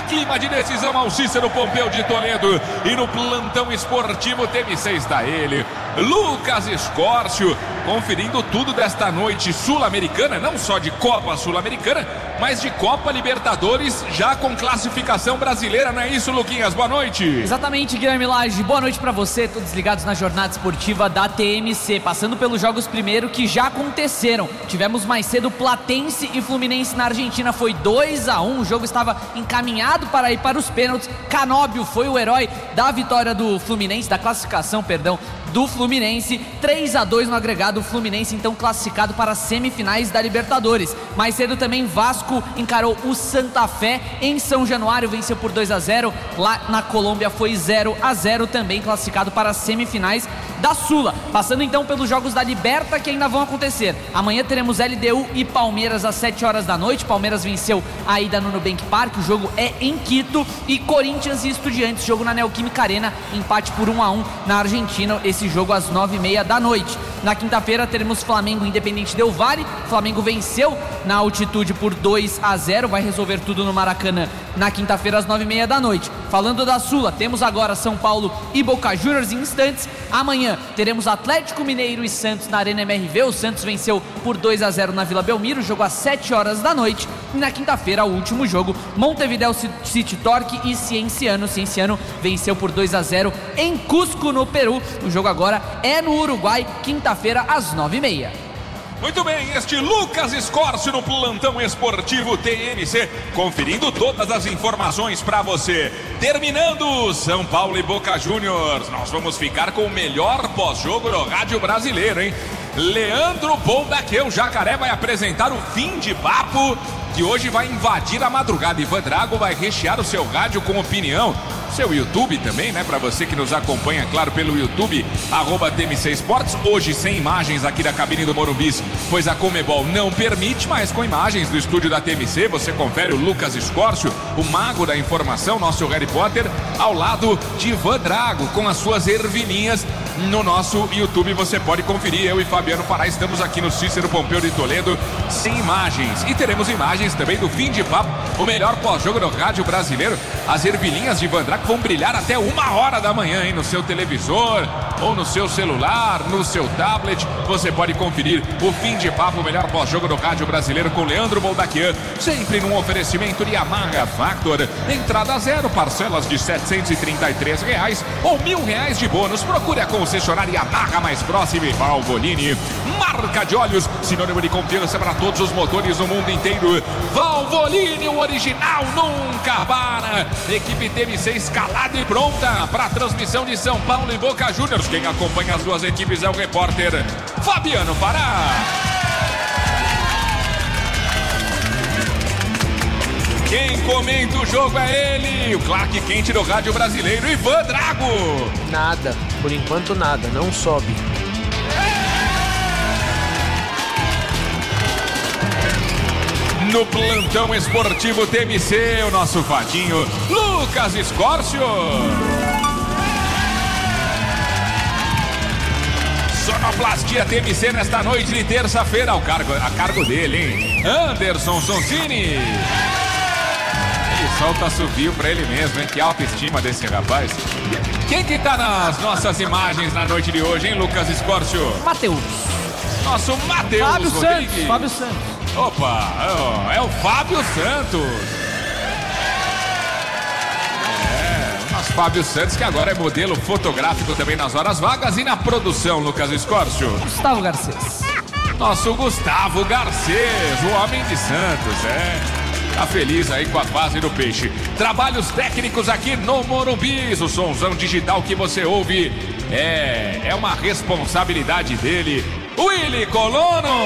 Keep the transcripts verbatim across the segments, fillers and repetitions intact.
clima de decisão ao Cícero Pompeu de Toledo. E no plantão esportivo T M C está ele, Lucas Escórcio, conferindo tudo desta noite sul-americana, não só de Copa Sul-Americana, mas de Copa Libertadores, já com classificação brasileira, não é isso, Luquinhas? Boa noite. Exatamente, Guilherme Lage. Boa noite pra você, todos ligados na jornada esportiva da T M C, passando pelos jogos primeiro que já aconteceram. Tivemos mais cedo Platense e Fluminense na Argentina, foi dois a um, o jogo estava encaminhado para ir para os pênaltis. Canóbio foi o herói da vitória do Fluminense, da classificação, perdão, do Fluminense. Três a dois no agregado, o Fluminense então classificado para as semifinais da Libertadores. Mais cedo também Vasco encarou o Santa Fé em São Januário, venceu por dois a zero. Lá na Colômbia foi zero a zero, também classificado para as semifinais da Sula. Passando então pelos jogos da Liberta que ainda vão acontecer. Amanhã teremos L D U e Palmeiras às sete horas da noite. Palmeiras venceu a ida no Nubank Park, o jogo é em Quito. E Corinthians e Estudiantes, jogo na Neoquímica Arena, empate por um a um na Argentina, esse jogo às nove e meia da noite. Na quinta-feira teremos Flamengo e Independente Del Valle. Flamengo venceu na altitude por dois a zero, vai resolver tudo no Maracanã na quinta-feira às nove e meia da noite. Falando da Sula, temos agora São Paulo e Boca Juniors em instantes. Amanhã teremos Atlético Mineiro e Santos na Arena M R V. O Santos venceu por dois a zero na Vila Belmiro, jogo às sete horas da noite. E na quinta-feira, o último jogo, Montevideo City Torque e Cienciano. Cienciano venceu por dois a zero em Cusco, no Peru. O jogo agora é no Uruguai, quinta-feira às nove e meia. Muito bem, este Lucas Escórcio no plantão esportivo T M C, conferindo todas as informações para você. Terminando São Paulo e Boca Juniors, nós vamos ficar com o melhor pós-jogo no rádio brasileiro, hein? Leandro Bondaque, o Jacaré, vai apresentar o fim de papo, que hoje vai invadir a madrugada. Ivan Drago vai rechear o seu rádio com opinião, seu YouTube também, né? Para você que nos acompanha, claro, pelo YouTube, arroba T M C Esportes. Hoje sem imagens aqui da cabine do Morumbi, pois a Conmebol não permite, mas com imagens do estúdio da T M C, você confere o Lucas Escórcio, o mago da informação, nosso Harry Potter, ao lado de Ivan Drago, com as suas ervilhinhas. No nosso YouTube você pode conferir. Eu e Fabiano Pará estamos aqui no Cícero Pompeu de Toledo, sem imagens. E teremos imagens também do fim de papo, o melhor pós-jogo do rádio brasileiro. As ervilhinhas de Ivan Drago vão brilhar até uma hora da manhã, hein? No seu televisor, ou no seu celular, no seu tablet. Você pode conferir o fim de papo, o melhor pós-jogo do rádio brasileiro, com Leandro Boldaquian, sempre num oferecimento de Yamaha Factor. Entrada zero, parcelas de setecentos e trinta e três reais ou mil reais de bônus. Procure a concessionária Yamaha mais próxima. e Valvoline, marca de óleos, sinônimo de confiança para todos os motores no mundo inteiro. Valvoline, o original nunca para. Equipe T M C escalada e pronta para a transmissão de São Paulo e Boca Juniors. Quem acompanha as duas equipes é o repórter Fabiano Pará. Quem comenta o jogo é ele, o claque quente do rádio brasileiro, Ivan Drago. Nada, por enquanto nada, não sobe. No plantão esportivo T M C, o nosso fadinho Lucas Escórcio. Sonoplastia T M C nesta noite de terça-feira, ao cargo, a cargo dele, hein? Anderson Sonsini. Ele solta assobio pra ele mesmo, hein? Que autoestima desse rapaz. Quem que tá nas nossas imagens na noite de hoje, hein, Lucas Escórcio? Matheus. Nosso Matheus Fábio Rodrigues. Santos. Fábio Santos. Opa, é o Fábio Santos. É, o nosso Fábio Santos, que agora é modelo fotográfico também nas horas vagas e na produção, Lucas Escórcio. Gustavo Garcês. Nosso Gustavo Garcês, o homem de Santos, é. Tá feliz aí com a fase do peixe. Trabalhos técnicos aqui no Morumbi. O somzão digital que você ouve é, é uma responsabilidade dele, Willy Colono.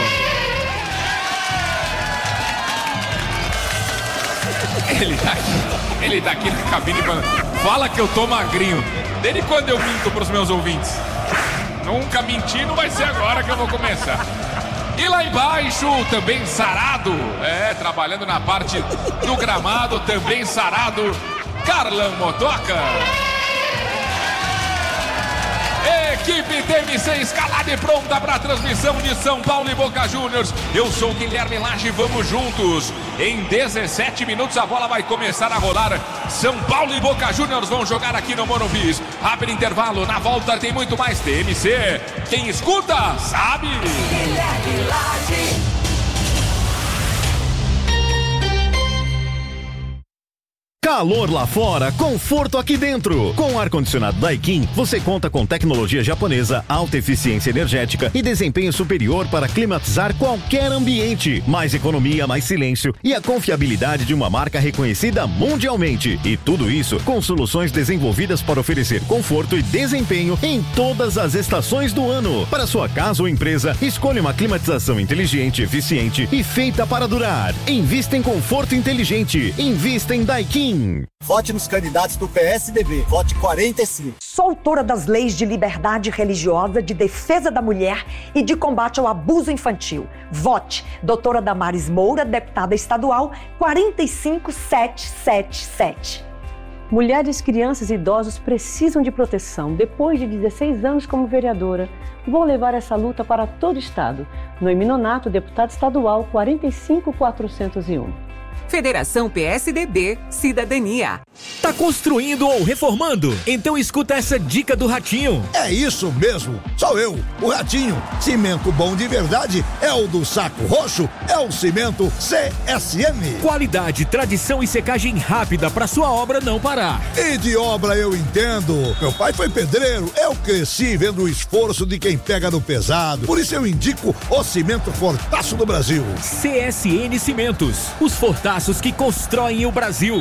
Ele tá aqui, ele tá aqui na cabine falando, fala que eu tô magrinho. Desde quando eu minto pros meus ouvintes? Nunca menti, não vai ser agora que eu vou começar. E lá embaixo, também sarado, é, trabalhando na parte do gramado, também sarado, Carlão Motoca. Equipe T M C escalada e pronta para a transmissão de São Paulo e Boca Juniors. Eu sou o Guilherme Lage, vamos juntos. Em dezessete minutos a bola vai começar a rolar. São Paulo e Boca Juniors vão jogar aqui no Morumbi. Rápido intervalo, na volta tem muito mais T M C. Quem escuta, sabe. Guilherme Lage. Calor lá fora, conforto aqui dentro. Com o ar-condicionado Daikin, você conta com tecnologia japonesa, alta eficiência energética e desempenho superior para climatizar qualquer ambiente. Mais economia, mais silêncio e a confiabilidade de uma marca reconhecida mundialmente. E tudo isso com soluções desenvolvidas para oferecer conforto e desempenho em todas as estações do ano. Para sua casa ou empresa, escolha uma climatização inteligente, eficiente e feita para durar. Invista em conforto inteligente. Invista em Daikin. Vote nos candidatos do P S D B. Vote quarenta e cinco. Sou autora das leis de liberdade religiosa, de defesa da mulher e de combate ao abuso infantil. Vote doutora Damares Moura, deputada estadual, quatro cinco sete sete sete. Mulheres, crianças e idosos precisam de proteção. Depois de dezesseis anos como vereadora, vou levar essa luta para todo o estado. Noemi Nonato, deputada estadual, quatro cinco quatrocentos e um. Federação P S D B Cidadania. Tá construindo ou reformando? Então escuta essa dica do Ratinho. É isso mesmo, sou eu, o Ratinho. Cimento bom de verdade é o do Saco Roxo, é o cimento C S M. Qualidade, tradição e secagem rápida para sua obra não parar. E de obra eu entendo. Meu pai foi pedreiro, eu cresci vendo o esforço de quem pega no pesado. Por isso eu indico o cimento Fortaço do Brasil. C S N Cimentos, os fortaços que constroem o Brasil.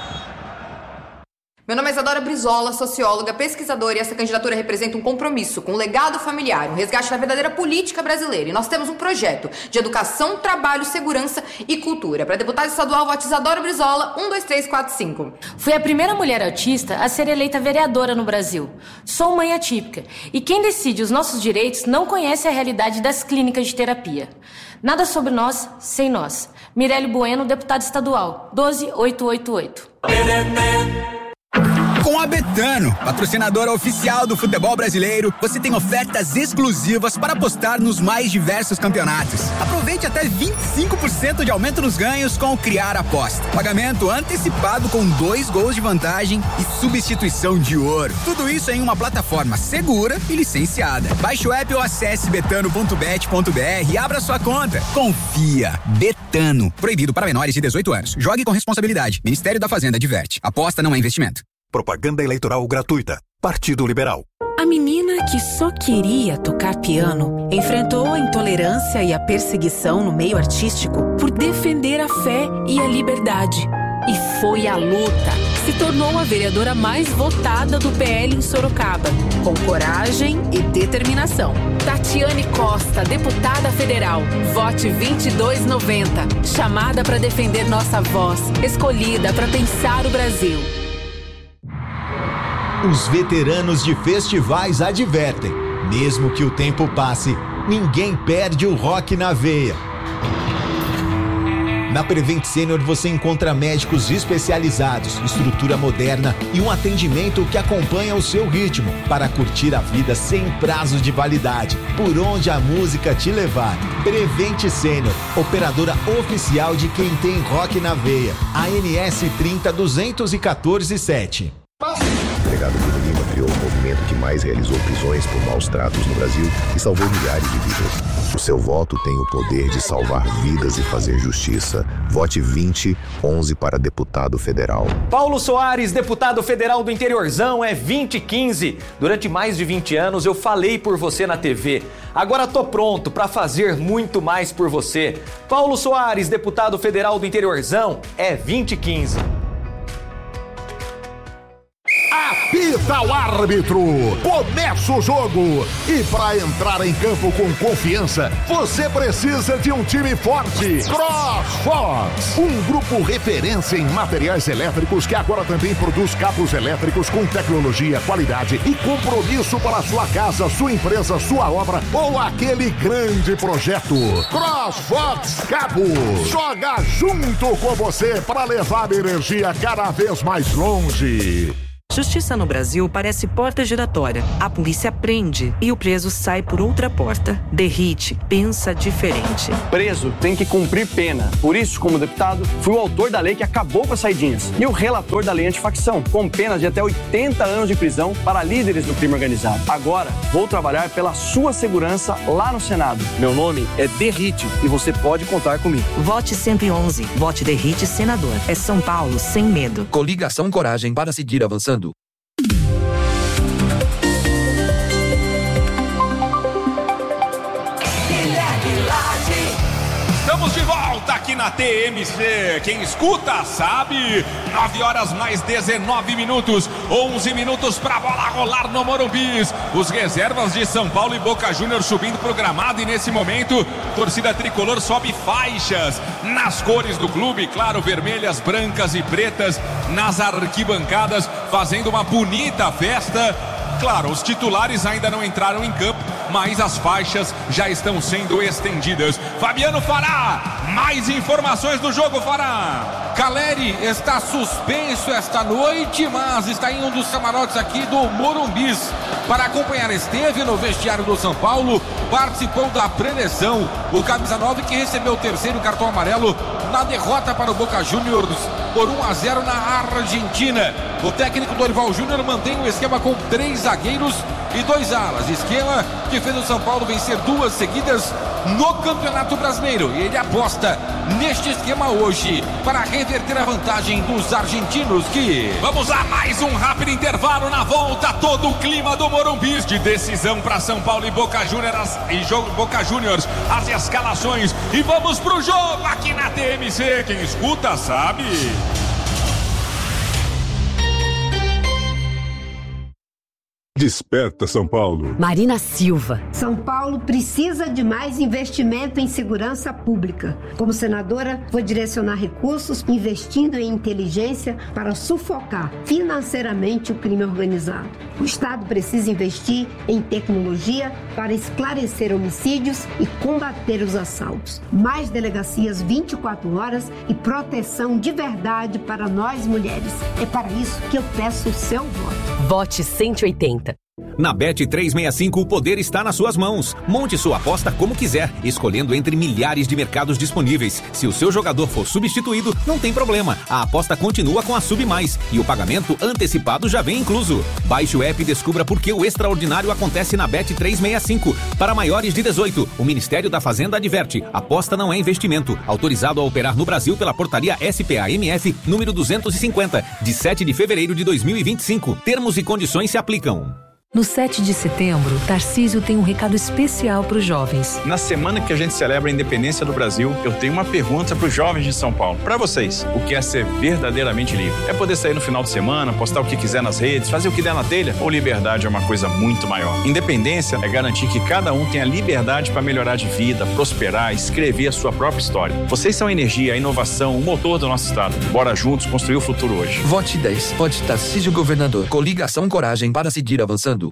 Meu nome é Isadora Brizola, socióloga, pesquisadora, e essa candidatura representa um compromisso com o legado familiar, um resgate da verdadeira política brasileira. E nós temos um projeto de educação, trabalho, segurança e cultura. Para deputada estadual, vote Isadora Brizola, um, dois, três, quatro, cinco. Fui a primeira mulher autista a ser eleita vereadora no Brasil. Sou mãe atípica. E quem decide os nossos direitos não conhece a realidade das clínicas de terapia. Nada sobre nós, sem nós. Mirelle Bueno, deputada estadual, doze mil oitocentos e oitenta e oito. Com a Betano, patrocinadora oficial do futebol brasileiro, você tem ofertas exclusivas para apostar nos mais diversos campeonatos. Aproveite até vinte e cinco por cento de aumento nos ganhos com o Criar Aposta. Pagamento antecipado com dois gols de vantagem e substituição de ouro. Tudo isso em uma plataforma segura e licenciada. Baixe o app ou acesse betano ponto bet ponto br e abra sua conta. Confia. Betano. Proibido para menores de dezoito anos. Jogue com responsabilidade. Ministério da Fazenda adverte. Aposta não é investimento. Propaganda eleitoral gratuita. Partido Liberal. A menina que só queria tocar piano enfrentou a intolerância e a perseguição no meio artístico por defender a fé e a liberdade. E foi a luta. Se tornou a vereadora mais votada do P L em Sorocaba, com coragem e determinação. Tatiane Costa, deputada federal. Vote vinte e dois noventa. Chamada para defender nossa voz. Escolhida para pensar o Brasil. Os veteranos de festivais advertem, mesmo que o tempo passe, ninguém perde o rock na veia. Na Prevent Senior você encontra médicos especializados, estrutura moderna e um atendimento que acompanha o seu ritmo para curtir a vida sem prazo de validade, por onde a música te levar. Prevent Senior, operadora oficial de quem tem rock na veia. A N S trinta duzentos e quatorze sete. O delegado Bruno Lima criou um movimento que mais realizou prisões por maus tratos no Brasil e salvou milhares de vidas. O seu voto tem o poder de salvar vidas e fazer justiça. Vote vinte, onze para deputado federal. Paulo Soares, deputado federal do interiorzão, é vinte e quinze. Durante mais de vinte anos eu falei por você na T V. Agora tô pronto para fazer muito mais por você. Paulo Soares, deputado federal do interiorzão, é vinte e quinze. Apita o árbitro, começa o jogo e para entrar em campo com confiança, você precisa de um time forte. CrossFox, um grupo referência em materiais elétricos que agora também produz cabos elétricos com tecnologia, qualidade e compromisso para sua casa, sua empresa, sua obra ou aquele grande projeto. CrossFox Cabos, joga junto com você para levar a energia cada vez mais longe. Justiça no Brasil parece porta giratória. A polícia prende e o preso sai por outra porta. Derrite, pensa diferente. Preso tem que cumprir pena. Por isso, como deputado, fui o autor da lei que acabou com as saidinhas e o relator da lei antifacção, com penas de até oitenta anos de prisão para líderes do crime organizado. Agora, vou trabalhar pela sua segurança lá no Senado. Meu nome é Derrite e você pode contar comigo. Vote cento e onze. Vote Derrite Senador. É São Paulo sem medo. Coligação Coragem para seguir avançando. Estamos de volta aqui na T M C. Quem escuta sabe. nove horas mais dezenove minutos. onze minutos pra bola rolar no Morumbi. Os reservas de São Paulo e Boca Juniors subindo pro gramado. E nesse momento, torcida tricolor sobe faixas nas cores do clube. Claro, vermelhas, brancas e pretas nas arquibancadas, fazendo uma bonita festa. Claro, os titulares ainda não entraram em campo, mas as faixas já estão sendo estendidas. Fabiano Fará, mais informações do jogo, Fará. Caleri está suspenso esta noite, mas está em um dos camarotes aqui do Morumbi para acompanhar. Esteve no vestiário do São Paulo, participou da preleção. O camisa nove que recebeu o terceiro cartão amarelo na derrota para o Boca Juniors por um a zero na Argentina. O técnico Dorival Júnior mantém o esquema com três zagueiros e dois alas. Esquema que fez o São Paulo vencer duas seguidas no Campeonato Brasileiro. E ele aposta neste esquema hoje para reverter a vantagem dos argentinos que... Vamos a mais um rápido intervalo. Na volta, todo o clima do Morumbi de decisão para São Paulo e Boca Juniors. E jogo Boca Juniors, as escalações. E vamos pro jogo aqui na T M C. Quem escuta sabe. Desperta São Paulo. Marina Silva. São Paulo precisa de mais investimento em segurança pública. Como senadora, vou direcionar recursos investindo em inteligência para sufocar financeiramente o crime organizado. O Estado precisa investir em tecnologia para esclarecer homicídios e combater os assaltos. Mais delegacias vinte e quatro horas e proteção de verdade para nós mulheres. É para isso que eu peço o seu voto. Vote cento e oitenta. Na Bet trezentos e sessenta e cinco, o poder está nas suas mãos. Monte sua aposta como quiser, escolhendo entre milhares de mercados disponíveis. Se o seu jogador for substituído, não tem problema. A aposta continua com a Sub Mais e o pagamento antecipado já vem incluso. Baixe o app e descubra por que o extraordinário acontece na Bet trezentos e sessenta e cinco. Para maiores de dezoito, o Ministério da Fazenda adverte: aposta não é investimento. Autorizado a operar no Brasil pela portaria S P A M F número duzentos e cinquenta, de sete de fevereiro de dois mil e vinte e cinco. Termos e condições se aplicam. No sete de setembro, Tarcísio tem um recado especial para os jovens. Na semana que a gente celebra a independência do Brasil, eu tenho uma pergunta para os jovens de São Paulo. Para vocês, o que é ser verdadeiramente livre? É poder sair no final de semana, postar o que quiser nas redes, fazer o que der na telha? Ou liberdade é uma coisa muito maior? Independência é garantir que cada um tenha liberdade para melhorar de vida, prosperar, escrever a sua própria história. Vocês são a energia, a inovação, o motor do nosso estado. Bora juntos construir o futuro hoje. Vote dez. Vote Tarcísio Governador. Coligação Coragem para seguir avançando.